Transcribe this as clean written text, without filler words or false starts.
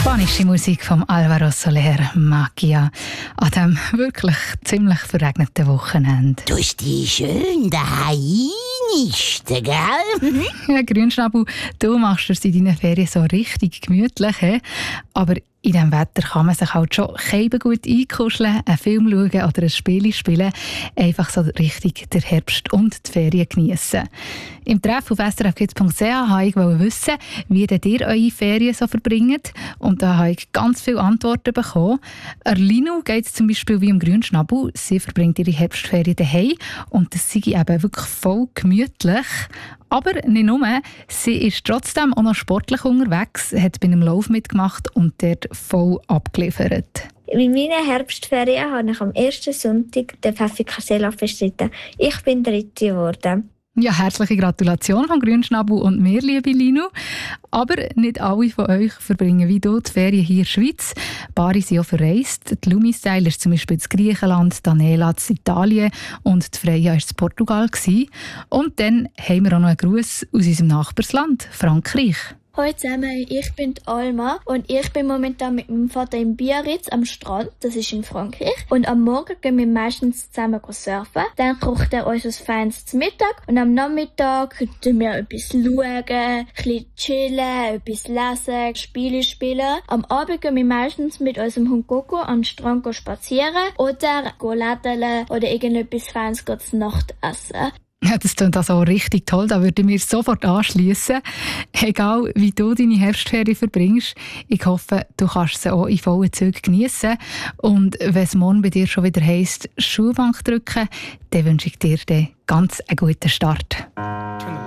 Spanische Musik von Álvaro Soler, Magia, an diesem wirklich ziemlich verregneten Wochenende. Du hast dich schön daheim nisten, gell? Ja, Grünschnabel, du machst es in deinen Ferien so richtig gemütlich, he? Aber in diesem Wetter kann man sich halt schon gut einkuscheln, einen Film schauen oder ein Spiel spielen. Einfach so richtig den Herbst und die Ferien geniessen. Im Treff auf srfkids.ch wollte ich wissen, wie ihr eure Ferien so verbringt. Und da habe ich ganz viele Antworten bekommen. Linu geht es zum Beispiel wie im Grünschnabel. Sie verbringt ihre Herbstferien daheim und das sei eben wirklich voll gemütlich. Aber nicht nur, sie ist trotzdem auch noch sportlich unterwegs, hat bei einem Lauf mitgemacht und dort voll abgeliefert. In meiner Herbstferien habe ich am ersten Sonntag den Pfäffikasseelauf bestritten. Ich bin Dritte geworden. Ja, herzliche Gratulation von Grünschnabel und mir, liebe Linu. Aber nicht alle von euch verbringen wie du die Ferien hier in der Schweiz. Paare sind auch verreist. Die Lumi-Style ist zum Beispiel in Griechenland, Daniela in Italien und die Freya war in Portugal. Und dann haben wir auch noch einen Gruß aus unserem Nachbarsland, Frankreich. Hallo zusammen, ich bin Alma und ich bin momentan mit meinem Vater in Biarritz am Strand, das ist in Frankreich. Und am Morgen gehen wir meistens zusammen surfen. Dann kocht er uns etwas Feines zum Mittag und am Nachmittag können wir etwas schauen, ein bisschen chillen, etwas lesen, Spiele spielen. Am Abend gehen wir meistens mit unserem Hund Coco am Strand spazieren oder lädeln oder irgendetwas Feines zu Nacht essen. Ja, das klingt also richtig toll, da würde ich mir sofort anschliessen. Egal, wie du deine Herbstferien verbringst, ich hoffe, du kannst sie auch in vollen Zügen geniessen. Und wenn es morgen bei dir schon wieder heisst, Schulbank drücken, dann wünsche ich dir ganz einen guten Start.